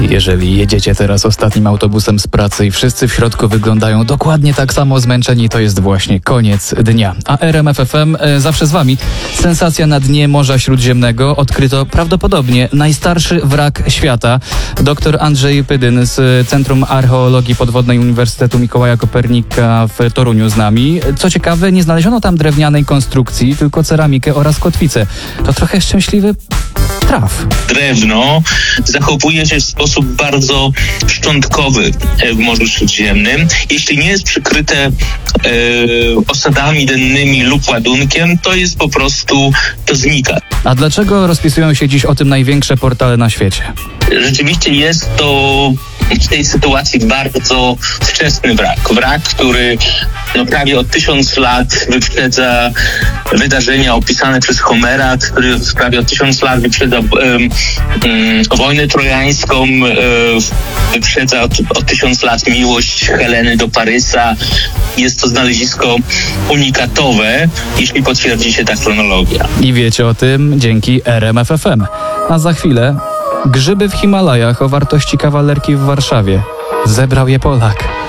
Jeżeli jedziecie teraz ostatnim autobusem z pracy i wszyscy w środku wyglądają dokładnie tak samo zmęczeni, to jest właśnie koniec dnia. A RMF FM zawsze z wami. Sensacja na dnie Morza Śródziemnego. Odkryto prawdopodobnie najstarszy wrak świata. Dr Andrzej Pydyn z Centrum Archeologii Podwodnej Uniwersytetu Mikołaja Kopernika w Toruniu z nami. Co ciekawe, nie znaleziono tam drewnianej konstrukcji, tylko ceramikę oraz kotwicę. To trochę szczęśliwy traf. Drewno zachowuje się w sposób bardzo szczątkowy w Morzu Śródziemnym. Jeśli nie jest przykryte osadami dennymi lub ładunkiem, to jest po prostu, to znika. A dlaczego rozpisują się dziś o tym największe portale na świecie? Rzeczywiście jest to w tej sytuacji bardzo wczesny wrak. Wrak, który prawie od 1000 lat wyprzedza wydarzenia opisane przez Homera, który prawie od 1000 lat wyprzedza wojnę trojańską, wyprzedza od 1000 lat miłość Heleny do Parysa. Jest to znalezisko unikatowe, jeśli potwierdzi się ta chronologia. I wiecie o tym dzięki RMF FM. A za chwilę grzyby w Himalajach o wartości kawalerki w Warszawie. Zebrał je Polak.